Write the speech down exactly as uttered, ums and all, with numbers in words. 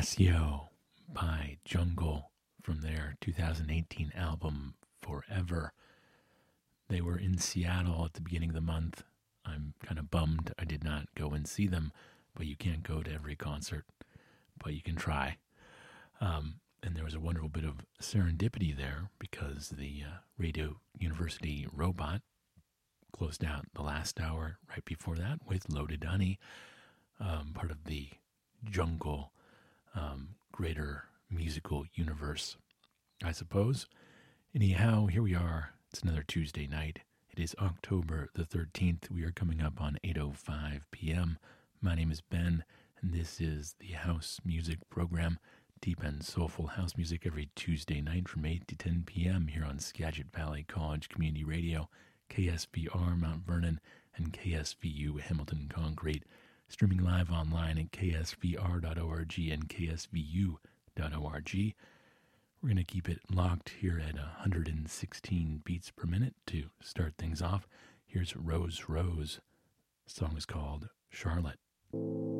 Casio by Jungle from their two thousand eighteen album Forever. They were in Seattle at the beginning of the month. I'm kind of bummed I did not go and see them, but you can't go to every concert, but you can try. Um, and there was a wonderful bit of serendipity there because the uh, Radio University Robot closed out the last hour right before that with Loaded Honey, um, part of the Jungle um, greater musical universe, I suppose. Anyhow, here we are. It's another Tuesday night. It is October the thirteenth. We are coming up on eight oh five p.m. My name is Ben, and this is the House Music Program, deep and soulful house music every Tuesday night from eight to ten p.m. here on Skagit Valley College Community Radio, K S V R Mount Vernon, and K S V U Hamilton Concrete, streaming live online at k s v r dot org and k s v u dot org. We're going to keep it locked here at one hundred sixteen beats per minute to start things off. Here's Rose Rose. The song is called Charlotte.